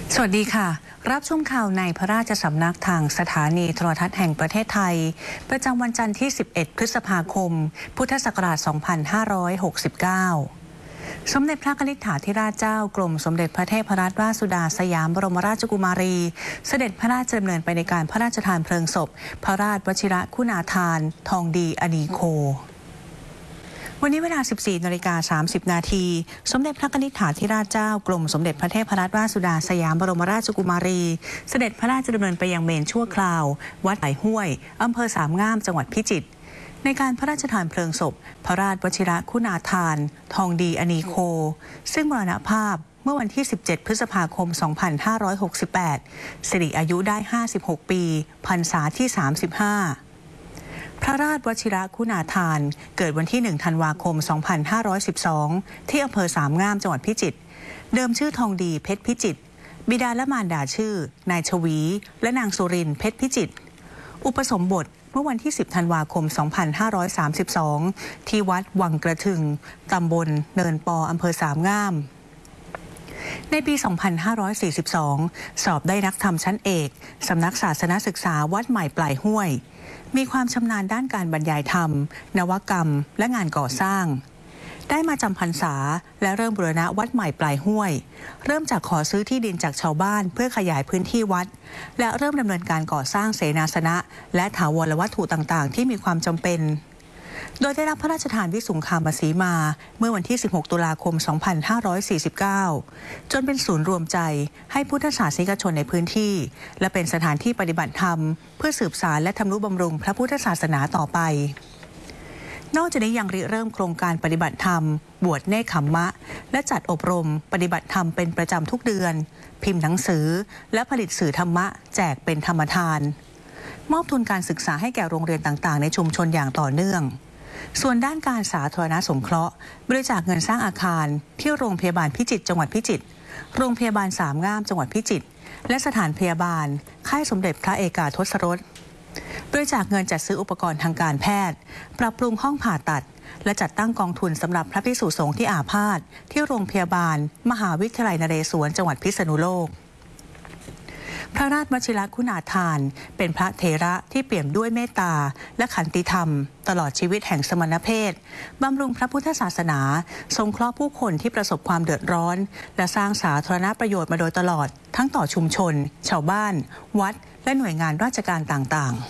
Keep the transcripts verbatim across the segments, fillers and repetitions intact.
สวัสดีค่ะรับชมข่าวในพระราชสำนักทางสถานีโทรทัศน์แห่งประเทศไทยประจำวันจันทร์ที่ สิบเอ็ด พฤษภาคม พุทธศักราช สองพันห้าร้อยหกสิบเก้า สมเด็จพระกนิษฐาธิราชเจ้ากรมสมเด็จพระเทพรัตนราชสุดาสยามบรมราชกุมารีเสด็จพระราชดำเนินไปในการพระราชทานเพลิงศพพระราชวชิรคุณาภรณ์ทองดีอนีโควันนี้เวลา สิบสี่นาฬิกาสามสิบนาทีสมเด็จพระกนิษฐาธิราชเจ้ากรมสมเด็จพระเทพรัตนราชสุดาสยามบรมราชกุมารีเสด็จพระราชดำเนินไปยังเมนชั่วคราววัดไหลห้วยอำเภอสามงามจังหวัดพิจิตรในการพระราชทานเพลิงศพพระราชวชิรคุณาภรณ์ทองดีอนีโคซึ่งมรณภาพเมื่อวันที่ สิบเจ็ด พฤษภาคม สองพันห้าร้อยหกสิบแปด สิริอายุได้ ห้าสิบหก ปีพรรษาที่ สามสิบห้าพระราชวชิรคุณาภรณ์เกิดวันที่ หนึ่ง ธันวาคม สองพันห้าร้อยสิบสอง ที่อำเภอสามงามจังหวัดพิจิตรเดิมชื่อทองดีเพชรพิจิตรบิดาและมารดาชื่อนายชวีและนางสุรินทร์เพชรพิจิตรอุปสมบทเมื่อวันที่ สิบ ธันวาคม สองพันห้าร้อยสามสิบสอง ที่วัดวังกระทึงตำบลเนินปออำเภอสามงามในปี สองพันห้าร้อยสี่สิบสอง สอบได้นักธรรมชั้นเอกสำนักศาสนศึกษาวัดใหม่ปลายห้วยมีความชำนาญด้านการบรรยายธรรมนวกรรมและงานก่อสร้างได้มาจำพรรษาและเริ่มบูรณะวัดใหม่ปลายห้วยเริ่มจากขอซื้อที่ดินจากชาวบ้านเพื่อขยายพื้นที่วัดและเริ่มดำเนินการก่อสร้างเสนาสนะและถาวรวัตถุต่างๆที่มีความจำเป็นโดยได้รับพระราชทานวิสุงคามสีมาเมื่อวันที่ สิบหก ตุลาคม สองพันห้าร้อยสี่สิบเก้า จนเป็นศูนย์รวมใจให้พุทธศาสนิกชนในพื้นที่และเป็นสถานที่ปฏิบัติธรรมเพื่อสืบสานและทำนุบำรุงพระพุทธศาสนาต่อไปนอกจากนี้ยังริเริ่มโครงการปฏิบัติธรรมบวชเนกขัมมะและจัดอบรมปฏิบัติธรรมเป็นประจำทุกเดือนพิมพ์หนังสือและผลิตสื่อธรรมะแจกเป็นธรรมทานมอบทุนการศึกษาให้แก่โรงเรียนต่างๆในชุมชนอย่างต่อเนื่องส่วนด้านการสาธารณสงเคราะห์บริจาคเงินสร้างอาคารที่โรงพยาบาลพิจิตรจังหวัดพิจิตรโรงพยาบาลสามงามจังหวัดพิจิตรและสถานพยาบาลค่ายสมเด็จพระเอกาทศรสบริจาคเงินจัดซื้ออุปกรณ์ทางการแพทย์ปรับปรุงห้องผ่าตัดและจัดตั้งกองทุนสำหรับพระภิกษุสงฆ์ที่อาพาธที่โรงพยาบาลมหาวิทยาลัยนเรศวรจังหวัดพิษณุโลกพระราชวชิรคุณาภรณ์เป็นพระเถระที่เปี่ยมด้วยเมตตาและขันติธรรมตลอดชีวิตแห่งสมณเพศบำรุงพระพุทธศาสนาสงเคราะห์ผู้คนที่ประสบความเดือดร้อนและสร้างสาธารณประโยชน์มาโดยตลอดทั้งต่อชุมชนชาวบ้านวัดและหน่วยงานราชการต่างๆ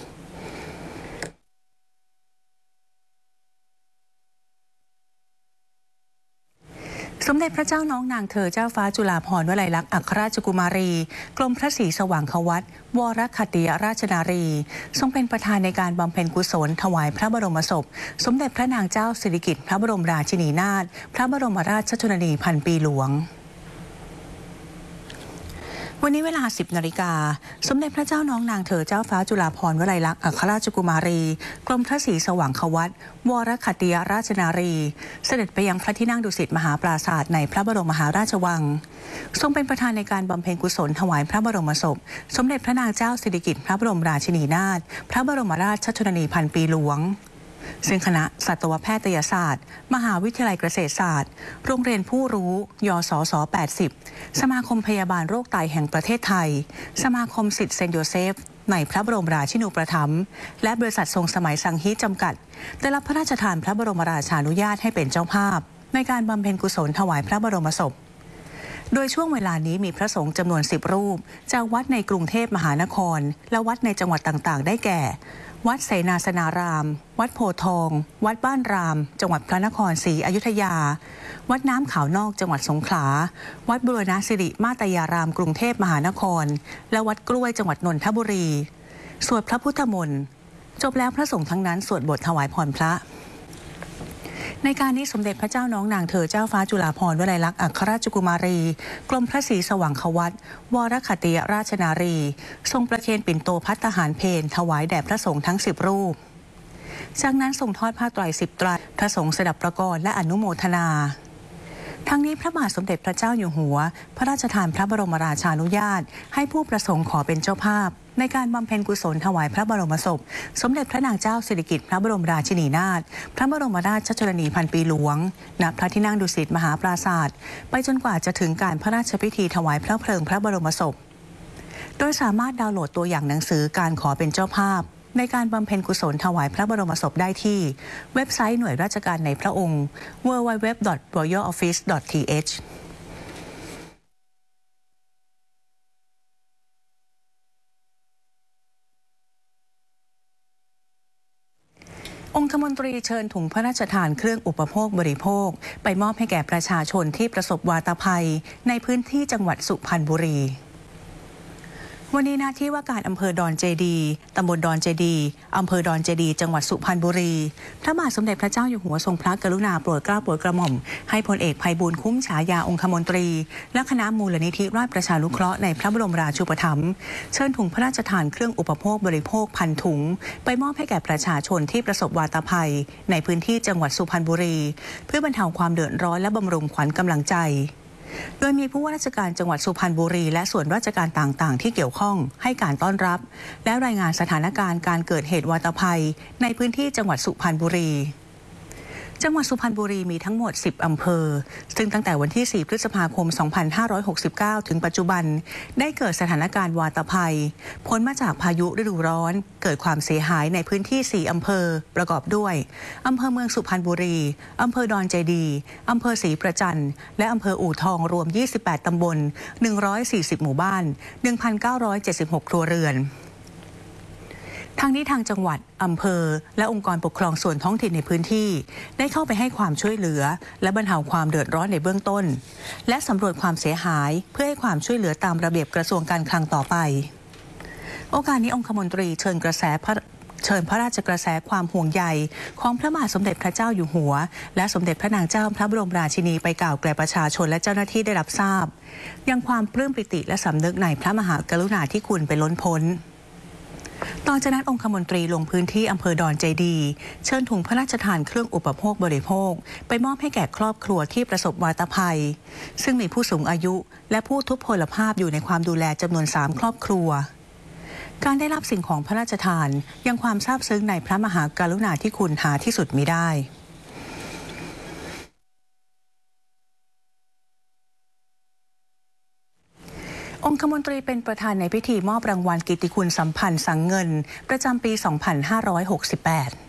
สมเด็จพระเจ้าน้องนางเธอเจ้าฟ้าจุฬาภรณ์วลัยลักษณ์อัครราชกุมารีกรมพระศรีสว่างควัตรวรคติยราชนารีทรงเป็นประธานในการบำเพ็ญกุศลถวายพระบรมศพสมเด็จพระนางเจ้าสิริกิติ์พระบรมราชินีนาถพระบรมราชชนนีพันปีหลวงวันนี้เวลา สิบนาฬิกาสมเด็จพระเจ้าน้องนางเธอเจ้าฟ้าจุฬาภรณ์วลัยลักษณ์อัครราชกุมารีกรมพระศรีสว่างควัตรวรคติยราชนารีเสด็จไปยังพระที่นั่งดุสิตมหาปราสาทในพระบรมมหาราชวังทรงเป็นประธานในการบำเพ็ญกุศลถวายพระบรมศพสมเด็จพระนางเจ้าสิริกิติ์พระบรมราชินีนาถพระบรมราชชนนีพันปีหลวงซึ่งคณะสัตวแพทยศาสตร์มหาวิทยาลัยเกษตรศาสตร์โรงเรียนผู้รู้ยศศแปดสิบสมาคมพยาบาลโรคไตแห่งประเทศไทยสมาคมศิษย์เซนต์โยเซฟในพระบรมราชินูปถัมภ์และบริษัททรงสมัยสังฮีจำกัดได้รับพระราชทานพระบรมราชานุญาตให้เป็นเจ้าภาพในการบำเพ็ญกุศลถวายพระบรมศพโดยช่วงเวลานี้มีพระสงฆ์จำนวนสิบรูปจากวัดในกรุงเทพมหานครและวัดในจังหวัดต่างๆได้แก่วัดเสนาสนารามวัดโพธิ์ทองวัดบ้านรามจังหวัดพระนครศรีอยุธยาวัดน้ำขาวนอกจังหวัดสงขลาวัดบุรณสิริมาตยารามกรุงเทพมหานครและวัดกล้วยจังหวัดนนทบุรีสวดพระพุทธมนต์จบแล้วพระสงฆ์ทั้งนั้นสวดบทถวายพรพระในการนี้สมเด็จพระเจ้าน้องนางเธอเจ้าฟ้าจุฬาภรณ์วลัยลักษณ์อัครราชกุมารีกรมพระศรีสว่างควัตรวรคติยราชนารีทรงประเคนปิ่นโตภัตตาหารเพลถวายแด่พระสงฆ์ทั้งสิบรูปจากนั้นทรงทอดผ้าไตรสิบไตรพระสงฆ์สดับประกรณ์และอนุโมทนาทั้งนี้พระบาทสมเด็จพระเจ้าอยู่หัวพระราชทานพระบรมราชานุญาตให้ผู้ประสงค์ขอเป็นเจ้าภาพในการบำเพ็ญกุศลถวายพระบรมศพสมเด็จพระนางเจ้าสิริกิติ์พระบรมราชินีนาถพระบรมราชชนนีพันปีหลวงณพระที่นั่งดุสิตมหาปราสาทไปจนกว่าจะถึงการพระราชพิธีถวายพระเพลิงพระบรมศพโดยสามารถดาวน์โหลดตัวอย่างหนังสือการขอเป็นเจ้าภาพในการบำเพ็ญกุศลถวายพระบรมศพได้ที่เว็บไซต์หน่วยราชการในพระองค์ ดับเบิลยู ดับเบิลยู ดับเบิลยู ดอท รอยัล ออฟฟิศ ดอท ที เอช องคมนตรีเชิญถุงพระราชทานเครื่องอุปโภคบริโภคไปมอบให้แก่ประชาชนที่ประสบวาตภัยในพื้นที่จังหวัดสุพรรณบุรีวันนี้หน้าที่ว่าการอำเภอดอนเจดีตำบลดอนเจดีอำเภอดอนเจดีจังหวัดสุพรรณบุรีพระบาทสมเด็จพระเจ้าอยู่หัวทรงพระกรุณาโปรดเกล้าโปรดกระหม่อมให้พลเอกไพบูลย์คุ้มฉายาองคมนตรีและคณะมูลนิธิราชประชานุเคราะห์ในพระบรมราชูปถัมภ์เชิญถุงพระราชทานเครื่องอุปโภคบริโภคพันถุงไปมอบให้แก่ประชาชนที่ประสบวาตภัยในพื้นที่จังหวัดสุพรรณบุรีเพื่อบรรเทาความเดือดร้อนและบำรุงขวัญกำลังใจโดยมีผู้ว่าราชการจังหวัดสุพรรณบุรีและส่วนราชการต่างๆที่เกี่ยวข้องให้การต้อนรับและรายงานสถานการณ์การเกิดเหตุวาตภัยในพื้นที่จังหวัดสุพรรณบุรีจังหวัดสุพรรณบุรีมีทั้งหมดสิบอำเภอซึ่งตั้งแต่วันที่สี่พฤษภาคมสองพันห้าร้อยหกสิบเก้าถึงปัจจุบันได้เกิดสถานการณ์วาตภัยผลมาจากพายุฤดูร้อนเกิดความเสียหายในพื้นที่สี่อำเภอประกอบด้วยอำเภอเมืองสุพรรณบุรีอำเภอดอนเจดีอำเภอศรีประจันและอำเภออู่ทองรวมยี่สิบแปดตำบลหนึ่งร้อยสี่สิบหมู่บ้าน หนึ่งพันเก้าร้อยเจ็ดสิบหก ครัวเรือนทางนี้ทางจังหวัดอำเภอและองค์กรปกครองส่วนท้องถิ่นในพื้นที่ได้เข้าไปให้ความช่วยเหลือและบรรเทาความเดือดร้อนในเบื้องต้นและสำรวจความเสียหายเพื่อให้ความช่วยเหลือตามระเบียบกระทรวงการคลังต่อไปโอกาสนี้องคมนตรีเชิญกระแสพระเชิญพระราชกระแสความห่วงใยของพระบาทสมเด็จพระเจ้าอยู่หัวและสมเด็จพระนางเจ้าพระบรมราชินีไปกล่าวแก่ประชาชนและเจ้าหน้าที่ได้รับทราบยังความปลื้มปิติและสำนึกในพระมหากรุณาธิคุณเป็นล้นพ้นต่อจากนั้นองคมนตรีลงพื้นที่อำเภอดอนเจดีเชิญถุงพระราชทานเครื่องอุปโภคบริโภคไปมอบให้แก่ครอบครัวที่ประสบวาตภัยซึ่งมีผู้สูงอายุและผู้ทุพพลภาพอยู่ในความดูแลจำนวนสามครอบครัวการได้รับสิ่งของพระราชทานยังความซาบซึ้งในพระมหากรุณาธิคุณหาที่สุดมิได้องคมนตรีเป็นประธานในพิธีมอบรางวัลกิตติคุณสัมพันธ์สังเงินประจำปี สองพันห้าร้อยหกสิบแปด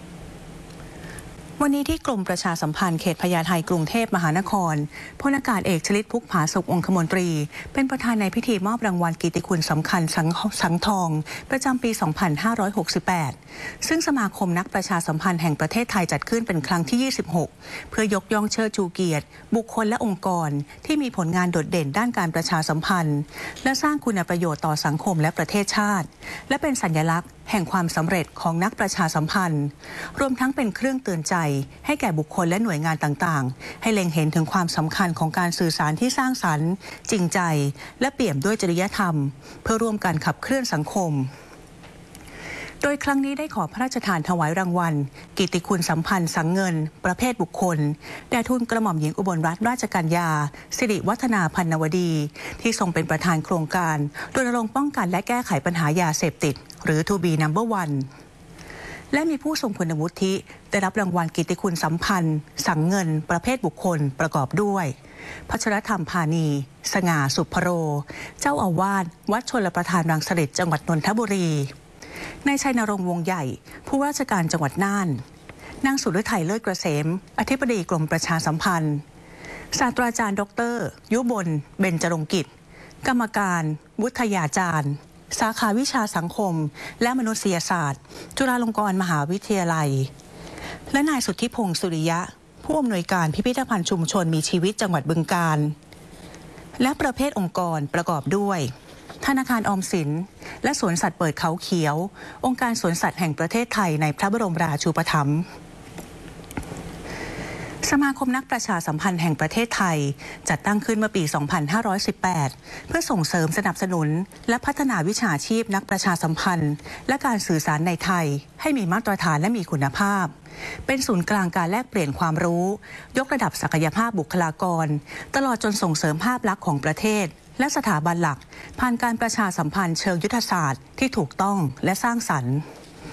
วันนี้ที่กรมประชาสัมพันธ์เขตพญาไทกรุงเทพมหานครพลอากาศเอกชลิตพุกผาสุกองคมนตรีเป็นประธานในพิธีมอบรางวัลกิตติคุณสำคัญสังสังทองประจำปี สองพันห้าร้อยหกสิบแปด ซึ่งสมาคมนักประชาสัมพันธ์แห่งประเทศไทยจัดขึ้นเป็นครั้งที่ ยี่สิบหก เพื่อยกย่องเชิดชูเกียรติบุคคลและองค์กรที่มีผลงานโดดเด่นด้านการประชาสัมพันธ์และสร้างคุณประโยชน์ต่อสังคมและประเทศชาติและเป็นสัญลักษณ์แห่งความสำเร็จของนักประชาสัมพันธ์รวมทั้งเป็นเครื่องเตือนใจให้แก่บุคคลและหน่วยงานต่างๆให้เล็งเห็นถึงความสำคัญของการสื่อสารที่สร้างสรรค์จริงใจและเปี่ยมด้วยจริยธรรมเพื่อร่วมกันขับเคลื่อนสังคมโดยครั้งนี้ได้ขอพระราชทานถวายรางวัลกิตติคุณสัมพันธ์สังเงินประเภทบุคคลแด่ทูลกระหม่อมหญิงอุบลรัตนราชกัญญาสิริวัฒนาพันนวดีที่ทรงเป็นประธานโครงการรณรงค์ป้องกันและแก้ไขปัญหายาเสพติดหรือ ทู บี นัมเบอร์ วัน และมีผู้ทรงคุณวุฒิได้รับรางวัลกิตติคุณสัมพันธ์สังเงินประเภทบุคคลประกอบด้วยพัชรธรรมพานีสง่าสุภโรเจ้าอาวาสวัดชลประทานรังสฤษจังหวัดนนทบุรีนายชัยนรงค์วงใหญ่ผู้ว่าราชการจังหวัดน่านนางสุฤทัยเลิศเกษมอธิบดีกรมประชาสัมพันธ์ศาสตราจารย์ดรยุบลเบญจรงกิจกรรมการวุฒิยาจารย์สาขาวิชาสังคมและมนุษยศาสตร์จุฬาลงกรณ์มหาวิทยาลัยและนายสุทธิพงศ์สุริยะผู้อำนวยการพิพิธภัณฑ์ชุมชนมีชีวิตจังหวัดบึงกาฬและประเภทองค์กรประกอบด้วยธนาคารออมสินและสวนสัตว์เปิดเขาเขียวองค์การสวนสัตว์แห่งประเทศไทยในพระบรมราชูปถัมภ์สมาคมนักประชาสัมพันธ์แห่งประเทศไทยจัดตั้งขึ้นเมื่อปี สองพันห้าร้อยสิบแปด เพื่อส่งเสริมสนับสนุนและพัฒนาวิชาชีพนักประชาสัมพันธ์และการสื่อสารในไทยให้มีมาตรฐานและมีคุณภาพเป็นศูนย์กลางการแลกเปลี่ยนความรู้ยกระดับศักยภาพบุคลากรตลอดจนส่งเสริมภาพลักษณ์ของประเทศและสถาบันหลักผ่านการประชาสัมพันธ์เชิงยุทธศาสตร์ที่ถูกต้องและสร้างสรรค์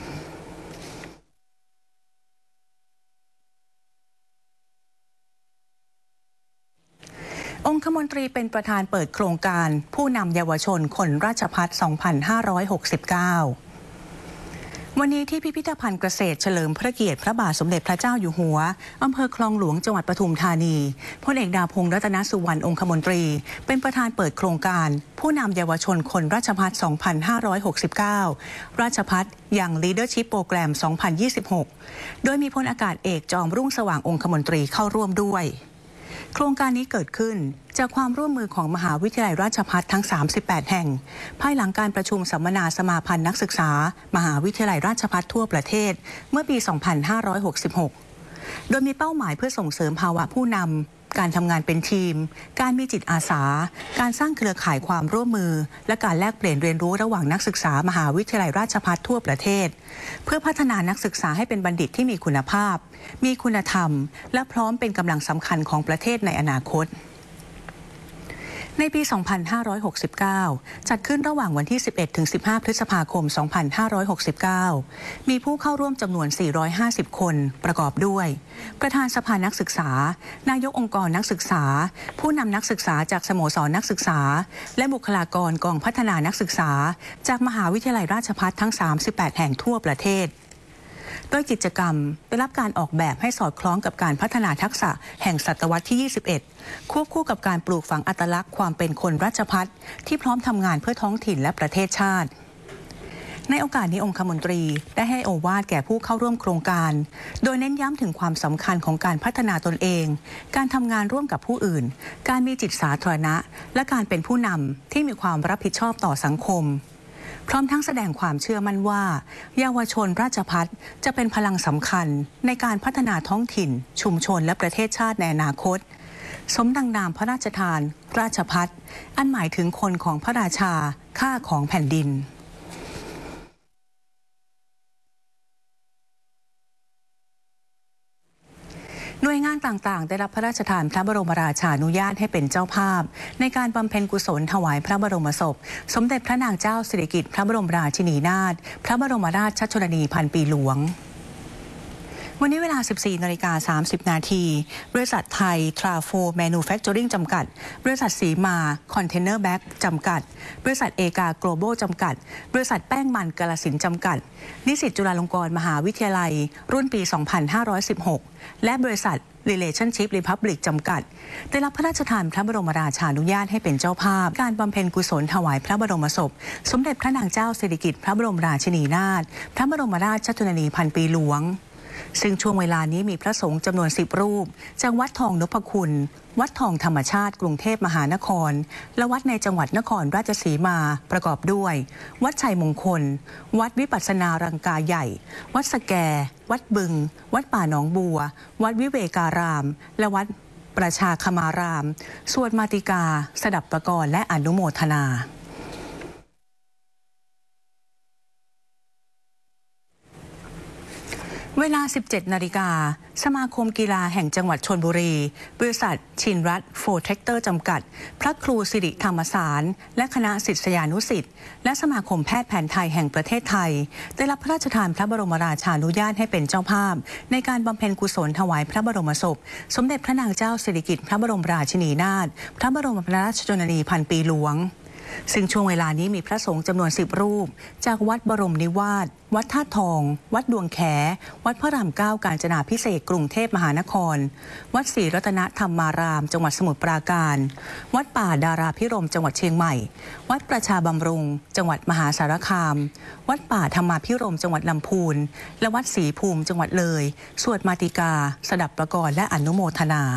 องคมนตรีเป็นประธานเปิดโครงการผู้นำเยาวชนคนราชภัฏ สองพันห้าร้อยหกสิบเก้า วันนี้ที่พิพิธภัณฑ์เกษตรเฉลิมพระเกียรติพระบาทสมเด็จพระเจ้าอยู่หัวอำเภอคลองหลวงจังหวัดปทุมธานีพลเอกดาพงษ์รัตนสุวรรณองคมนตรีเป็นประธานเปิดโครงการผู้นำเยาวชนคนราชภัฏ สองพันห้าร้อยหกสิบเก้า ราชภัฏยัง Leadership Program สองพันยี่สิบหก โดยมีพลอากาศเอกจอมรุ่งสว่างองคมนตรีเข้าร่วมด้วยโครงการนี้เกิดขึ้นจากความร่วมมือของมหาวิทยาลัยราชภัฏทั้งสามสิบแปดแห่งภายหลังการประชุมสัมมนาสมาพันธ์นักศึกษามหาวิทยาลัยราชภัฏทั่วประเทศเมื่อปี สองพันห้าร้อยหกสิบหก โดยมีเป้าหมายเพื่อส่งเสริมภาวะผู้นำการทำงานเป็นทีมการมีจิตอาสาการสร้างเครือข่ายความร่วมมือและการแลกเปลี่ยนเรียนรู้ระหว่างนักศึกษามหาวิทยาลัยราชภัฏทั่วประเทศเพื่อพัฒนานักศึกษาให้เป็นบัณฑิตที่มีคุณภาพมีคุณธรรมและพร้อมเป็นกำลังสำคัญของประเทศในอนาคตในปี สองพันห้าร้อยหกสิบเก้า จัดขึ้นระหว่างวันที่ สิบเอ็ดถึงสิบห้า พฤษภาคม สองพันห้าร้อยหกสิบเก้า มีผู้เข้าร่วมจำนวน สี่ร้อยห้าสิบ คนประกอบด้วยประธานสภานักศึกษานายกองค์กรนักศึกษาผู้นำนักศึกษาจากสโมสรนักศึกษาและบุคลากรกองพัฒนานักศึกษาจากมหาวิทยาลัยราชภัฏทั้ง สามสิบแปด แห่งทั่วประเทศโดยกิจกรรมได้รับการออกแบบให้สอดคล้องกับการพัฒนาทักษะแห่งศตวรรษที่ ยี่สิบเอ็ด ควบคู่กับการปลูกฝังอัตลักษณ์ความเป็นคนราชภัฏที่พร้อมทำงานเพื่อท้องถิ่นและประเทศชาติในโอกาสนี้องคมนตรีได้ให้โอวาทแก่ผู้เข้าร่วมโครงการโดยเน้นย้ำถึงความสำคัญของการพัฒนาตนเองการทำงานร่วมกับผู้อื่นการมีจิตสาธารณะและการเป็นผู้นำที่มีความรับผิดชอบต่อสังคมพร้อมทั้งแสดงความเชื่อมั่นว่าเยาวชนราชภัฏจะเป็นพลังสำคัญในการพัฒนาท้องถิ่นชุมชนและประเทศชาติในอนาคตสมดังนามพระราชทานราชภัฏอันหมายถึงคนของพระราชาข้าของแผ่นดินหน่วยงานต่างๆได้รับพระราชทานพระบรมราชานุญาตให้เป็นเจ้าภาพในการบำเพ็ญกุศลถวายพระบรมศพสมเด็จพระนางเจ้าสิริกิติ์พระบรมราชินีนาถพระบรมราชชนนีพันปีหลวงวันนี้เวลา สิบสี่นาฬิกาสามสิบ นาทีบริษัทไทยทราโฟแมนูแฟคเจอริงจำกัดบริษัทสีมาคอนเทนเนอร์แบ็กจำกัดบริษัทเอกาโกลบอลจำกัดบริษัทแป้งมันกาฬสินธุ์จำกัดนิสิตจุฬาลงกรณ์มหาวิทยาลัยรุ่นปี สองพันห้าร้อยสิบหก และบริษัท Relationship Republic จำกัดได้รับพระราชทานพระบรมราชานุญาตให้เป็นเจ้าภาพการบำเพ็ญกุศลถวายพระบรมศพสมเด็จพระนางเจ้าสิริกิติ์พระบรมราชินีนาถพระบรมราชชนนีพันปีหลวงซึ่งช่วงเวลานี้มีพระสงฆ์จำนวนสิบรูปจากวัดทองนพคุณวัดทองธรรมชาติกรุงเทพมหานครและวัดในจังหวัดนครราชสีมาประกอบด้วยวัดชัยมงคลวัดวิปัสสนารังกาใหญ่วัดสแกวัดบึงวัดป่าหนองบัววัดวิเวการามและวัดประชาคมารามสวดมาติกาสดับประกรณ์และอนุโมทนาเวลา สิบเจ็ดนาฬิกาสมาคมกีฬาแห่งจังหวัดชลบุรีบริษัทชินรัตน์โฟร์แทคเตอร์จำกัดพระครูสิริธรรมสารและคณะศิษยานุศิษย์และสมาคมแพทย์แผนไทยแห่งประเทศไทยได้รับพระราชทานพระบรมราชานุญาตให้เป็นเจ้าภาพในการบำเพ็ญกุศลถวายพระบรมศพสมเด็จพระนางเจ้าสิริกิติ์พระบรมราชินีนาถพระบรมราชชนนีพันปีหลวงซึ่งช่วงเวลานี้มีพระสงฆ์จำนวนสิบรูปจากวัดบรมนิวาสวัดธาตุทองวัดดวงแขวัดพระรามเก้ากาญจนาภิเษกกรุงเทพมหานครวัดศรีรัตนธรรมารามจังหวัดสมุทรปราการวัดป่าดาราพิรมจังหวัดเชียงใหม่วัดประชาบำรุงจังหวัดมหาสารคามวัดป่าธรรมาพิรมจังหวัดลำพูนและวัดศรีภูมิจังหวัดเลยสวดมาติกาสดับประกรณ์และอนุโมทนา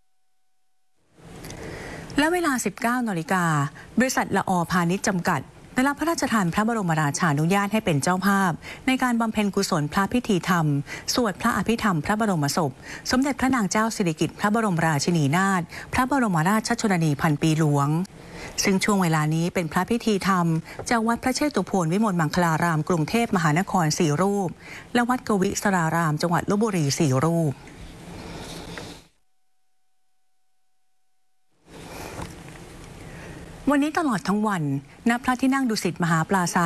และเวลา สิบเก้านาฬิกาบริษัทละออพาณิชย์จำกัดได้รับพระราชทานพระบรมราชานุญาตให้เป็นเจ้าภาพในการบำเพ็ญกุศลพระพิธีธรรมสวดพระอภิธรรมพระบรมศพสมเด็จพระนางเจ้าสิริกิติ์พระบรมราชินีนาถพระบรมราชชนนีพันปีหลวงซึ่งช่วงเวลานี้เป็นพระพิธีธรรมจากวัดพระเชตุพนวิมลมังคลารามกรุงเทพมหานครสี่รูปและวัดกวิสรารามจังหวัดลพบุรีสี่รูปวันนี้ตลอดทั้งวันณพระที่นั่งดุสิตมหาปราสาท